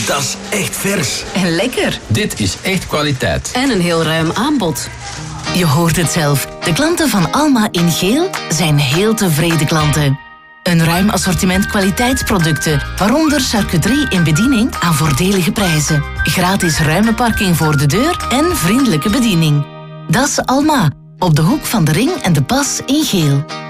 Dat is echt vers. En lekker. Dit is echt kwaliteit. En een heel ruim aanbod. Je hoort het zelf. De klanten van Alma in geel zijn heel tevreden klanten. Een ruim assortiment kwaliteitsproducten, waaronder charcuterie in bediening aan voordelige prijzen. Gratis ruime parking voor de deur en vriendelijke bediening. Dat is Alma, op de hoek van de Ring en de Pas in geel.